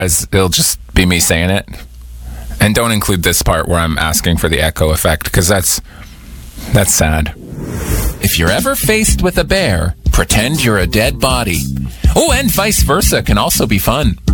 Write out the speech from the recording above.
as it'll just be me saying it. And don't include this part where I'm asking for the echo effect, because that's sad. If you're ever faced with a bear, pretend you're a dead body. Oh, and vice versa can also be fun.